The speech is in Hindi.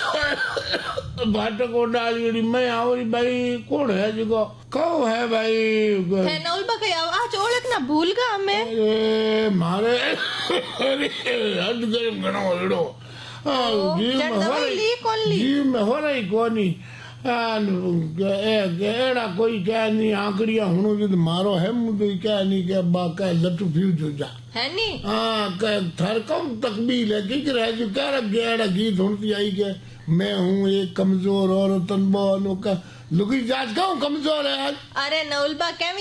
भाट को डाली मैं आवरी भाई कौन है जो कहो है भाई है नौल बकई आज ओळख ना भूल गा हमें अरे मारे अरे हद गरम घणो एड़ो जीव में हो रही कोनी एड़ा कोई क्या नहीं आंकड़िया हूं जो मारो है मुझे क्या नहीं क्या बाका लट फ्यूज हो जा है नी थर कम तकबील है कि रह जो कह रहा एड़ा गीत होती आई के मैं हूँ एक कमजोर औरत का लुकी जांच कहूँ कमजोर है। अरे नौलबा